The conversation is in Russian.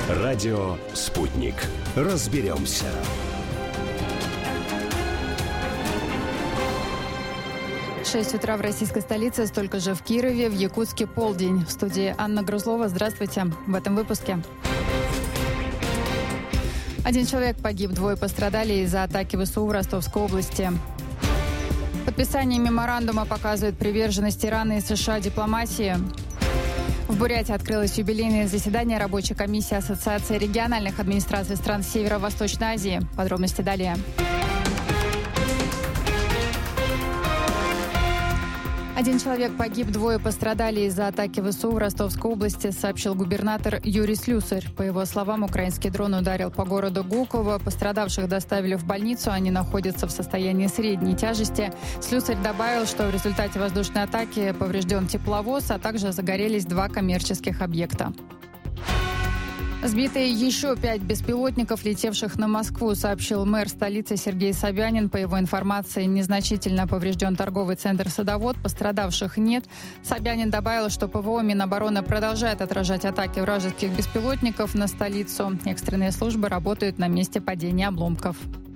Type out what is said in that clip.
Радио «Спутник». Разберемся. В 6 утра в российской столице, столько же в Кирове, в Якутске полдень. В студии Анна Грузлова. Здравствуйте. В этом выпуске. 1 человек погиб, 2 пострадали из-за атаки ВСУ в Ростовской области. Подписание меморандума показывает приверженность Ирана и США дипломатии. В Бурятии открылось юбилейное заседание рабочей комиссии Ассоциации региональных администраций стран Северо-Восточной Азии. Подробности далее. 1 человек погиб, 2 пострадали из-за атаки ВСУ в Ростовской области, сообщил губернатор Юрий Слюсарь. По его словам, украинский дрон ударил по городу Гуково. Пострадавших доставили в больницу, они находятся в состоянии средней тяжести. Слюсарь добавил, что в результате воздушной атаки поврежден тепловоз, а также загорелись 2 коммерческих объекта. Сбиты еще 5 беспилотников, летевших на Москву, сообщил мэр столицы Сергей Собянин. По его информации, незначительно поврежден торговый центр «Садовод», пострадавших нет. Собянин добавил, что ПВО Минобороны продолжает отражать атаки вражеских беспилотников на столицу. Экстренные службы работают на месте падения обломков.